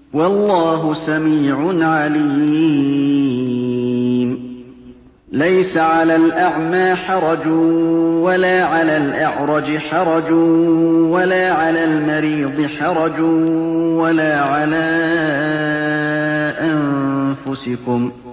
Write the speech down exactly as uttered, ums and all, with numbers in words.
والله سميع عليم. ليس على الأعمى حرج ولا على الأعرج حرج ولا على المريض حرج ولا على أنفسكم